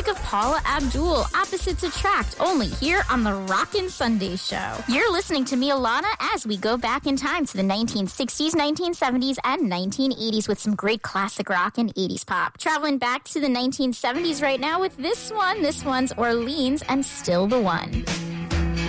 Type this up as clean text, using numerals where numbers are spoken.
music of Paula Abdul, Opposites Attract, only here on the Rockin' Sunday Show. You're listening to me, Alana, as we go back in time to the 1960s, 1970s, and 1980s with some great classic rock and 80s pop. Traveling back to the 1970s right now with this one. This one's Orleans and Still the One.